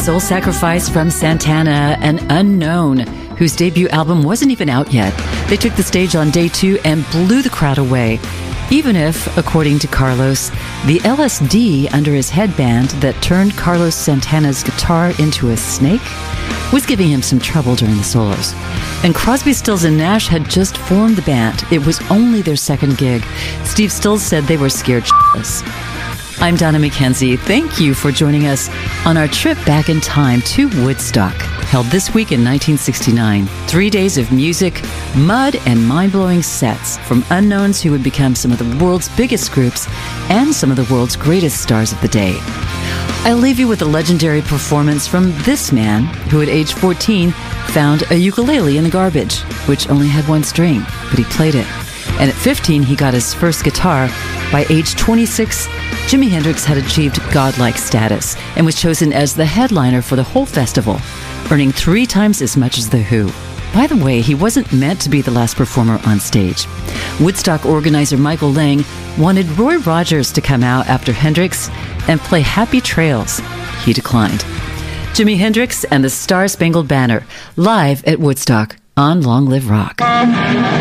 Soul Sacrifice from Santana and Unknown, whose debut album wasn't even out yet. They took the stage on day 2 and blew the crowd away. Even if, according to Carlos, the LSD under his headband that turned Carlos Santana's guitar into a snake was giving him some trouble during the solos. And Crosby, Stills and Nash had just formed the band. It was only their second gig. Steve Stills said they were scared shitless. I'm Donna McKenzie. Thank you for joining us on our trip back in time to Woodstock, held this week in 1969. 3 days of music, mud, and mind-blowing sets from unknowns who would become some of the world's biggest groups and some of the world's greatest stars of the day. I'll leave you with a legendary performance from this man who at age 14 found a ukulele in the garbage, which only had one string, but he played it. And at 15, he got his first guitar. By age 26, Jimi Hendrix had achieved godlike status and was chosen as the headliner for the whole festival, earning 3 times as much as The Who. By the way, he wasn't meant to be the last performer on stage. Woodstock organizer Michael Lang wanted Roy Rogers to come out after Hendrix and play Happy Trails. He declined. Jimi Hendrix and the Star Spangled Banner, live at Woodstock on Long Live Rock.